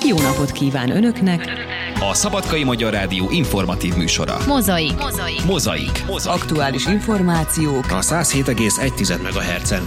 jó napot kíván Önöknek! A Szabadkai Magyar Rádió informatív műsora. Mozaik. Aktuális információk a 107,1 MHz-en.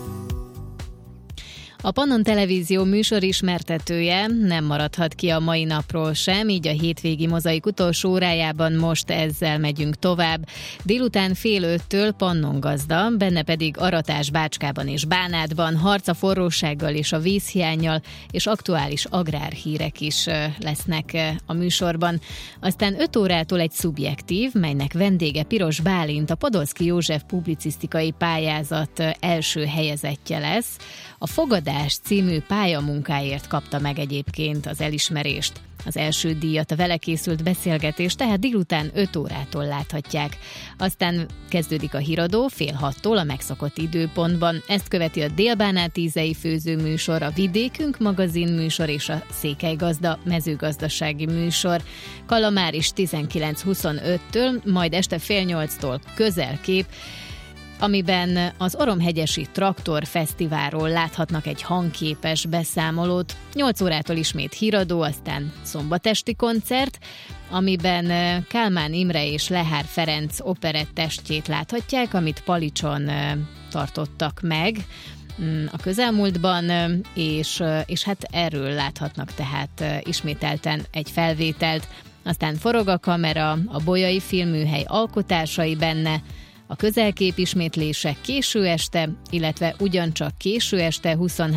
A Pannon Televízió műsorismertetője nem maradhat ki a mai napról sem, így a hétvégi Mozaik utolsó órájában most ezzel megyünk tovább. Délután 4:30 Pannon gazda, benne pedig aratás Bácskában és Bánátban, harc a forrósággal és a vízhiánnyal, és aktuális agrárhírek is lesznek a műsorban. Aztán 5 órától egy szubjektív, melynek vendége Piros Bálint, a Podolszky József publicisztikai pályázat első helyezettje lesz. A Fogadás című pályamunkáért kapta meg egyébként az elismerést. Az első díjat, a vele készült beszélgetés, tehát délután 5 órától láthatják. Aztán kezdődik a híradó 5:30 a megszokott időpontban. Ezt követi a Dél-Bánát ízei főzőműsor, a Vidékünk magazin műsor és a Székelygazda mezőgazdasági műsor. Kalamár is 19:25-től, majd este 7:30 Közelkép, amiben az Oromhegyesi Traktor Fesztiválról láthatnak egy hangképes beszámolót. 8 órától ismét híradó, aztán szombatesti koncert, amiben Kálmán Imre és Lehár Ferenc operettestjét láthatják, amit Palicson tartottak meg a közelmúltban, és hát erről láthatnak tehát ismételten egy felvételt. Aztán forog a kamera, a Bolyai Filmműhely alkotásai benne, a Közelkép ismétlése késő este, illetve ugyancsak késő este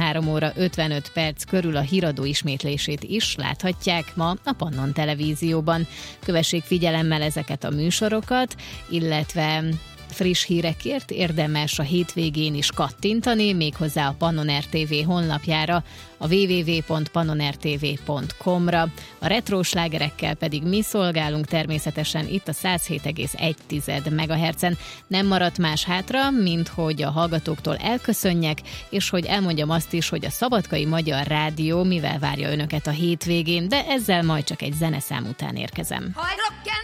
23:55 körül a híradó ismétlését is láthatják ma a Pannon Televízióban. Kövessék figyelemmel ezeket a műsorokat, illetve friss hírekért érdemes a hétvégén is kattintani, méghozzá a Pannon RTV honlapjára, a www.pannonrtv.com-ra. A retro slágerekkel pedig mi szolgálunk természetesen itt a 107,1 MHz-en. Nem maradt más hátra, mint hogy a hallgatóktól elköszönjek, és hogy elmondjam azt is, hogy a Szabadkai Magyar Rádió mivel várja önöket a hétvégén, de ezzel majd csak egy zeneszám után érkezem.